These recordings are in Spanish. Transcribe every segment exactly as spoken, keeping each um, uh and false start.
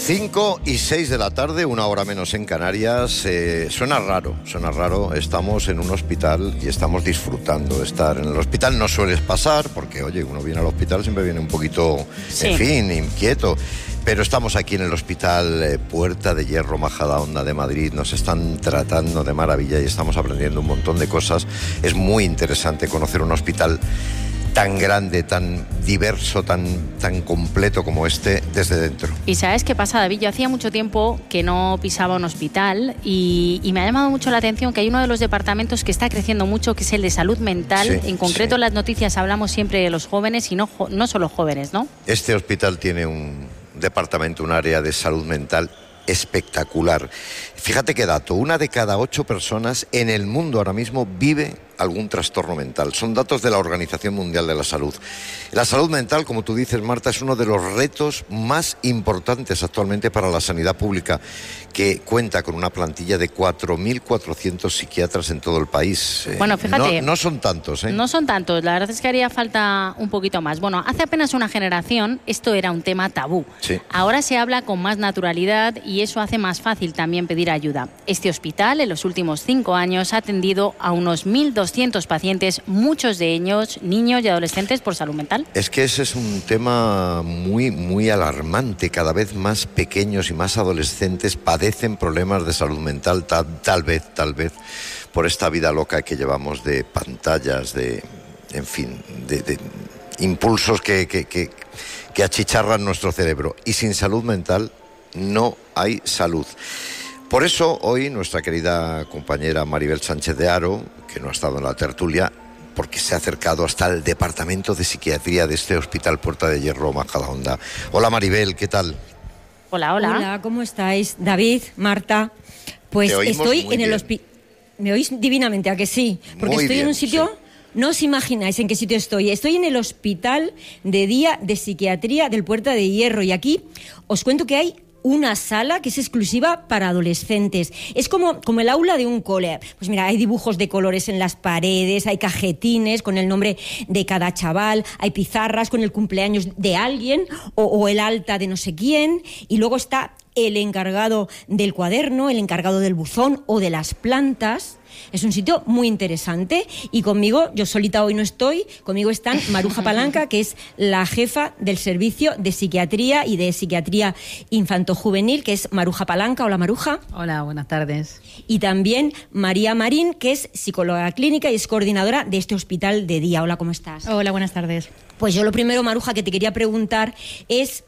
cinco y seis de la tarde, una hora menos en Canarias. Eh, suena raro, suena raro. Estamos en un hospital y estamos disfrutando de estar en el hospital. No sueles pasar porque, oye, uno viene al hospital, siempre viene un poquito, sí. en fin, inquieto. Pero estamos aquí en el Hospital eh, Puerta de Hierro Majadahonda de Madrid. Nos están tratando de maravilla y estamos aprendiendo un montón de cosas. Es muy interesante conocer un hospital tan grande, tan diverso, tan, tan completo como este desde dentro. ¿Y sabes qué pasa, David? Yo hacía mucho tiempo que no pisaba un hospital y, y me ha llamado mucho la atención que hay uno de los departamentos que está creciendo mucho, que es el de salud mental. Sí, en concreto, sí. En las noticias hablamos siempre de los jóvenes y no, no solo jóvenes, ¿no? Este hospital tiene un departamento, un área de salud mental espectacular. Fíjate qué dato, una de cada ocho personas en el mundo ahora mismo vive algún trastorno mental. Son datos de la Organización Mundial de la Salud. La salud mental, como tú dices, Marta, es uno de los retos más importantes actualmente para la sanidad pública, que cuenta con una plantilla de cuatro mil cuatrocientos psiquiatras en todo el país. Bueno, fíjate. No, no son tantos, ¿eh? No son tantos, la verdad es que haría falta un poquito más. Bueno, hace apenas una generación esto era un tema tabú. Sí. Ahora se habla con más naturalidad y eso hace más fácil también pedir ayuda. Este hospital en los últimos cinco años ha atendido a unos mil doscientos pacientes, muchos de ellos niños y adolescentes por salud mental. Es que ese es un tema muy, muy alarmante. Cada vez más pequeños y más adolescentes padecen problemas de salud mental, tal, tal vez, tal vez, por esta vida loca que llevamos de pantallas, de, en fin, de, de impulsos que, que, que, que achicharran nuestro cerebro. Y sin salud mental no hay salud. Por eso hoy nuestra querida compañera Maribel Sánchez de Haro, que no ha estado en la tertulia, porque se ha acercado hasta el departamento de psiquiatría de este Hospital Puerta de Hierro Majadahonda. Hola Maribel, ¿qué tal? Hola, hola. Hola, ¿cómo estáis? David, Marta, pues estoy en el hospital. ¿Me oís divinamente, a que sí? Porque muy estoy bien, en un sitio... Sí. No os imagináis en qué sitio estoy. Estoy en el Hospital de Día de Psiquiatría del Puerta de Hierro y aquí os cuento que hay una sala que es exclusiva para adolescentes. Es como, como el aula de un cole. Pues mira, hay dibujos de colores en las paredes, hay cajetines con el nombre de cada chaval, hay pizarras con el cumpleaños de alguien o, o el alta de no sé quién, y luego está el encargado del cuaderno, el encargado del buzón o de las plantas. Es un sitio muy interesante y conmigo, yo solita hoy no estoy, conmigo están Maruja Palanca, que es la jefa del Servicio de Psiquiatría y de Psiquiatría Infantojuvenil, que es Maruja Palanca. Hola, Maruja. Hola, buenas tardes. Y también María Marín, que es psicóloga clínica y es coordinadora de este hospital de día. Hola, ¿cómo estás? Hola, buenas tardes. Pues yo lo primero, Maruja, que te quería preguntar es...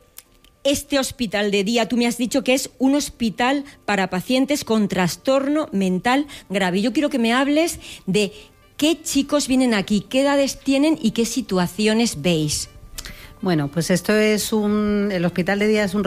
Este hospital de día, tú me has dicho que es un hospital para pacientes con trastorno mental grave. Yo quiero que me hables de qué chicos vienen aquí, qué edades tienen y qué situaciones veis. Bueno, pues esto es un... El hospital de día es un